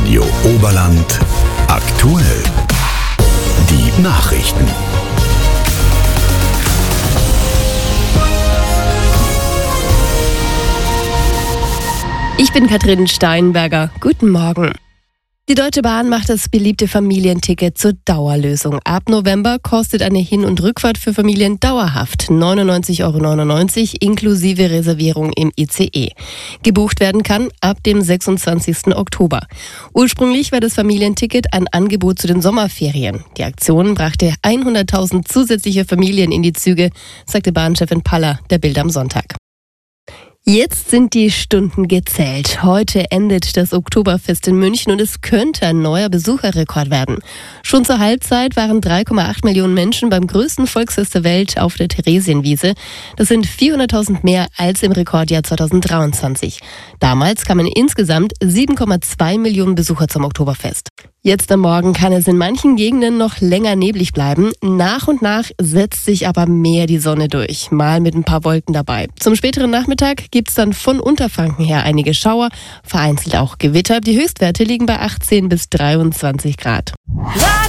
Radio Oberland aktuell. Die Nachrichten. Ich bin Katrin Steinberger. Guten Morgen. Die Deutsche Bahn macht das beliebte Familienticket zur Dauerlösung. Ab November kostet eine Hin- und Rückfahrt für Familien dauerhaft 99,99 € inklusive Reservierung im ICE. Gebucht werden kann ab dem 26. Oktober. Ursprünglich war das Familienticket ein Angebot zu den Sommerferien. Die Aktion brachte 100.000 zusätzliche Familien in die Züge, sagte Bahnchefin Paller der Bild am Sonntag. Jetzt sind die Stunden gezählt. Heute endet das Oktoberfest in München und es könnte ein neuer Besucherrekord werden. Schon zur Halbzeit waren 3,8 Millionen Menschen beim größten Volksfest der Welt auf der Theresienwiese. Das sind 400.000 mehr als im Rekordjahr 2023. Damals kamen insgesamt 7,2 Millionen Besucher zum Oktoberfest. Jetzt am Morgen kann es in manchen Gegenden noch länger neblig bleiben. Nach und nach setzt sich aber mehr die Sonne durch, mal mit ein paar Wolken dabei. Zum späteren Nachmittag gibt es dann von Unterfranken her einige Schauer, vereinzelt auch Gewitter. Die Höchstwerte liegen bei 18 bis 23 Grad.